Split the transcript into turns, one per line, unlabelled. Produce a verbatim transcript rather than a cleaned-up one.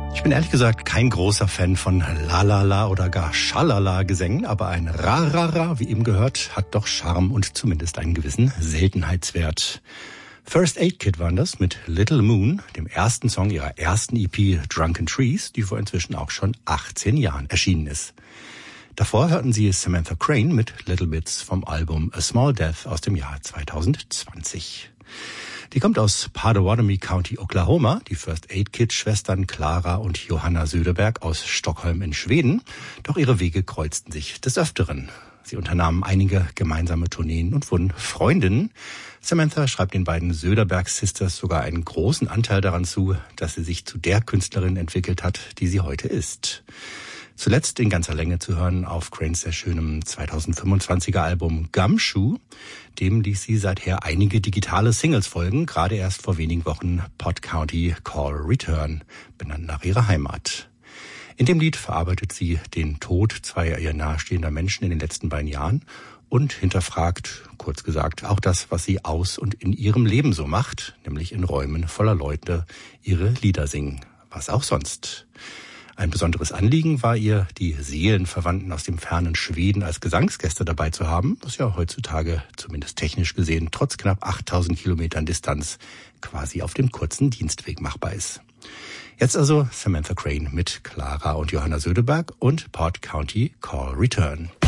Ich bin ehrlich gesagt kein großer Fan von La-La-La oder gar Schalala-Gesängen, aber ein Ra-Ra-Ra, wie eben gehört, hat doch Charme und zumindest einen gewissen Seltenheitswert. First Aid Kit waren das mit Little Moon, dem ersten Song ihrer ersten E P Drunken Trees, die vor inzwischen auch schon achtzehn Jahren erschienen ist. Davor hörten Sie Samantha Crane mit Little Bits vom Album A Small Death aus dem Jahr zwanzig zwanzig. Die kommt aus Potawatomi County, Oklahoma, die First Aid Kit-Schwestern Clara und Johanna Söderberg aus Stockholm in Schweden. Doch ihre Wege kreuzten sich des Öfteren. Sie unternahmen einige gemeinsame Tourneen und wurden Freundinnen. Samantha schreibt den beiden Söderberg Sisters sogar einen großen Anteil daran zu, dass sie sich zu der Künstlerin entwickelt hat, die sie heute ist. Zuletzt in ganzer Länge zu hören auf Cranes sehr schönem zweitausendfünfundzwanziger Album Gumshoe. Dem ließ sie seither einige digitale Singles folgen, gerade erst vor wenigen Wochen Pot County Call Return, benannt nach ihrer Heimat. In dem Lied verarbeitet sie den Tod zweier ihr nahestehender Menschen in den letzten beiden Jahren und hinterfragt, kurz gesagt, auch das, was sie aus und in ihrem Leben so macht, nämlich in Räumen voller Leute ihre Lieder singen. Was auch sonst. Ein besonderes Anliegen war ihr, die Seelenverwandten aus dem fernen Schweden als Gesangsgäste dabei zu haben, was ja heutzutage, zumindest technisch gesehen, trotz knapp achttausend Kilometern Distanz quasi auf dem kurzen Dienstweg machbar ist. Jetzt also Samantha Crane mit Clara und Johanna Söderberg und Pot County Call Return.